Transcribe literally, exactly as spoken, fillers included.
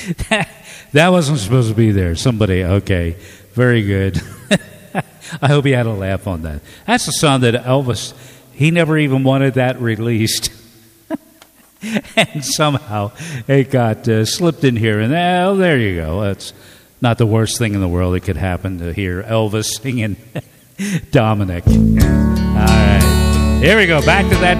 that, that wasn't supposed to be there. Somebody, okay, very good. I hope he had a laugh on that. That's a song that Elvis, he never even wanted that released. And somehow it got uh, slipped in here. And oh, there you go. That's not the worst thing in the world that could happen to hear Elvis singing Dominic. All right. Here we go. Back to that